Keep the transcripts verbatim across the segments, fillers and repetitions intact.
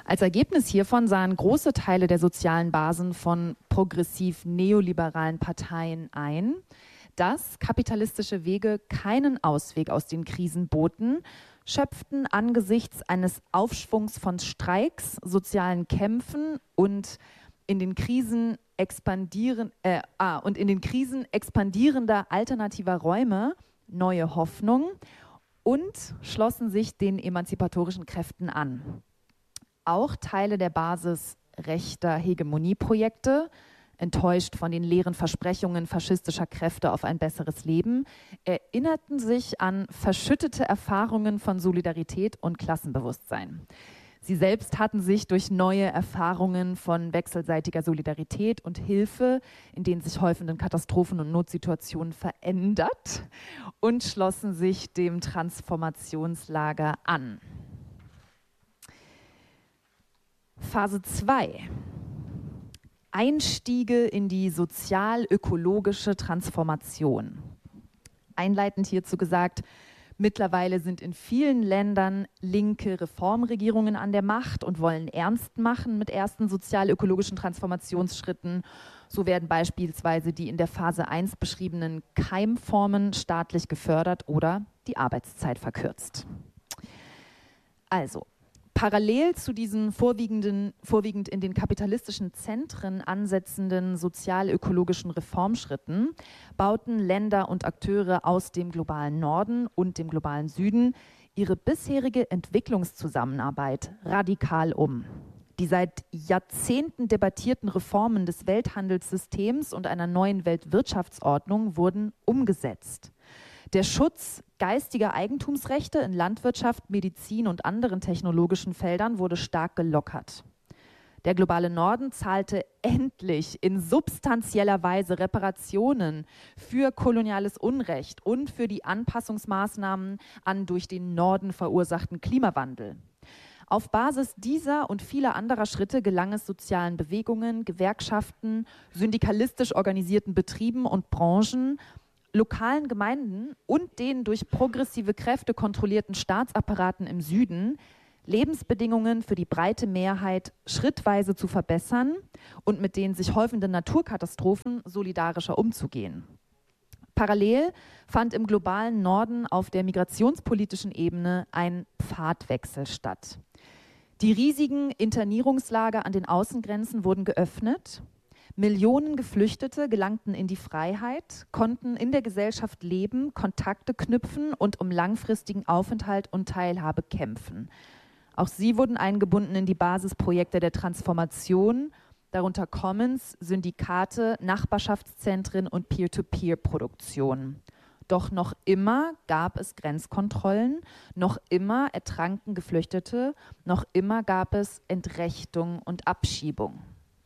Als Ergebnis hiervon sahen große Teile der sozialen Basen von progressiv-neoliberalen Parteien ein, dass kapitalistische Wege keinen Ausweg aus den Krisen boten, schöpften angesichts eines Aufschwungs von Streiks, sozialen Kämpfen und in den Krisen expandieren, äh, ah, und in den Krisen expandierender alternativer Räume neue Hoffnung und schlossen sich den emanzipatorischen Kräften an. Auch Teile der Basis rechter Hegemonieprojekte, enttäuscht von den leeren Versprechungen faschistischer Kräfte auf ein besseres Leben, erinnerten sich an verschüttete Erfahrungen von Solidarität und Klassenbewusstsein. Sie selbst hatten sich durch neue Erfahrungen von wechselseitiger Solidarität und Hilfe in den sich häufenden Katastrophen und Notsituationen verändert und schlossen sich dem Transformationslager an. Phase zwei. Einstiege in die sozial-ökologische Transformation. Einleitend hierzu gesagt, mittlerweile sind in vielen Ländern linke Reformregierungen an der Macht und wollen ernst machen mit ersten sozial-ökologischen Transformationsschritten. So werden beispielsweise die in der Phase eins beschriebenen Keimformen staatlich gefördert oder die Arbeitszeit verkürzt. Also, parallel zu diesen vorwiegenden, vorwiegend in den kapitalistischen Zentren ansetzenden sozial-ökologischen Reformschritten bauten Länder und Akteure aus dem globalen Norden und dem globalen Süden ihre bisherige Entwicklungszusammenarbeit radikal um. Die seit Jahrzehnten debattierten Reformen des Welthandelssystems und einer neuen Weltwirtschaftsordnung wurden umgesetzt. Der Schutz geistiger Eigentumsrechte in Landwirtschaft, Medizin und anderen technologischen Feldern wurde stark gelockert. Der globale Norden zahlte endlich in substanzieller Weise Reparationen für koloniales Unrecht und für die Anpassungsmaßnahmen an durch den Norden verursachten Klimawandel. Auf Basis dieser und vieler anderer Schritte gelang es sozialen Bewegungen, Gewerkschaften, syndikalistisch organisierten Betrieben und Branchen, lokalen Gemeinden und den durch progressive Kräfte kontrollierten Staatsapparaten im Süden, Lebensbedingungen für die breite Mehrheit schrittweise zu verbessern und mit den sich häufenden Naturkatastrophen solidarischer umzugehen. Parallel fand im globalen Norden auf der migrationspolitischen Ebene ein Pfadwechsel statt. Die riesigen Internierungslager an den Außengrenzen wurden geöffnet. Millionen Geflüchtete gelangten in die Freiheit, konnten in der Gesellschaft leben, Kontakte knüpfen und um langfristigen Aufenthalt und Teilhabe kämpfen. Auch sie wurden eingebunden in die Basisprojekte der Transformation, darunter Commons, Syndikate, Nachbarschaftszentren und Peer-to-Peer-Produktion. Doch noch immer gab es Grenzkontrollen, noch immer ertranken Geflüchtete, noch immer gab es Entrechtung und Abschiebung.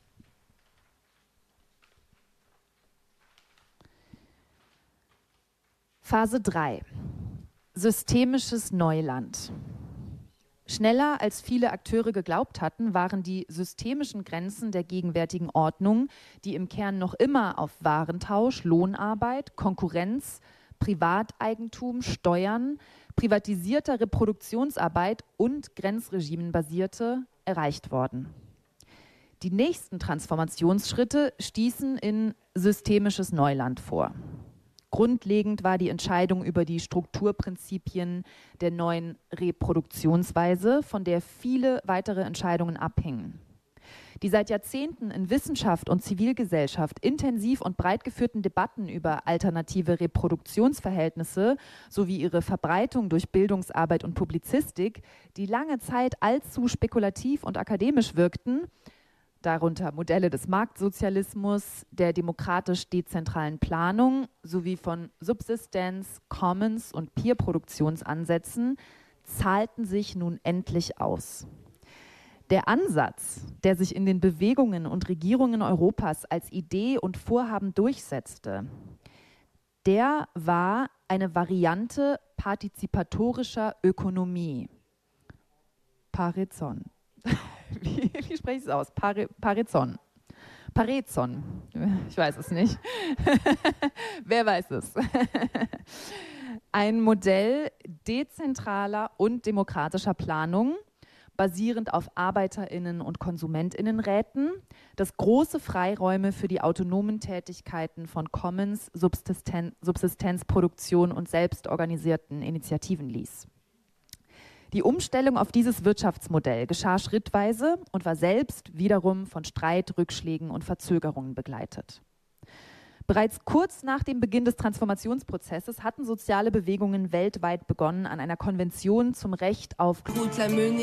Phase drei. Systemisches Neuland. Schneller als viele Akteure geglaubt hatten, waren die systemischen Grenzen der gegenwärtigen Ordnung, die im Kern noch immer auf Warentausch, Lohnarbeit, Konkurrenz, Privateigentum, Steuern, privatisierter Reproduktionsarbeit und Grenzregimen basierte, erreicht worden. Die nächsten Transformationsschritte stießen in systemisches Neuland vor. Grundlegend war die Entscheidung über die Strukturprinzipien der neuen Reproduktionsweise, von der viele weitere Entscheidungen abhingen. Die seit Jahrzehnten in Wissenschaft und Zivilgesellschaft intensiv und breit geführten Debatten über alternative Reproduktionsverhältnisse sowie ihre Verbreitung durch Bildungsarbeit und Publizistik, die lange Zeit allzu spekulativ und akademisch wirkten, darunter Modelle des Marktsozialismus, der demokratisch-dezentralen Planung sowie von Subsistenz, Commons und Peer-Produktionsansätzen, zahlten sich nun endlich aus. Der Ansatz, der sich in den Bewegungen und Regierungen Europas als Idee und Vorhaben durchsetzte, der war eine Variante partizipatorischer Ökonomie. Parizon. Wie, wie spreche ich es aus? Pare, Parizon. Parizon. Ich weiß es nicht. Wer weiß es? Ein Modell dezentraler und demokratischer Planung, basierend auf ArbeiterInnen- und KonsumentInnenräten, das große Freiräume für die autonomen Tätigkeiten von Commons, Subsisten- Subsistenzproduktion und selbstorganisierten Initiativen ließ. Die Umstellung auf dieses Wirtschaftsmodell geschah schrittweise und war selbst wiederum von Streit, Rückschlägen und Verzögerungen begleitet. Bereits kurz nach dem Beginn des Transformationsprozesses hatten soziale Bewegungen weltweit begonnen, an einer Konvention zum Recht auf